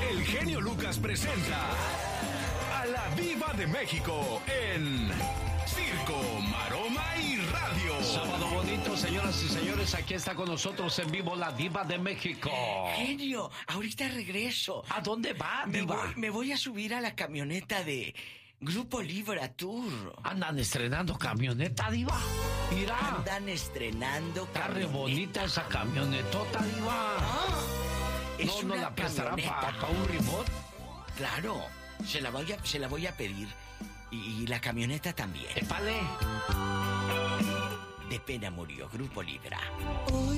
El genio Lucas presenta a la Diva de México en Circo, Maroma y Radio. Sábado bonito, señoras y señores, aquí está con nosotros en vivo la Diva de México. Genio, ahorita regreso. ¿A dónde va, Diva? Me voy a subir a la camioneta de Grupo Libra Tour. Andan estrenando camioneta, Diva. Mira. Andan estrenando Está re bonita esa camionetota, Diva. Es ¿No una la prestarán camioneta. para un remote? Claro, se la voy a pedir. Y la camioneta también. Épale. De pena murió Grupo Libra. Hoy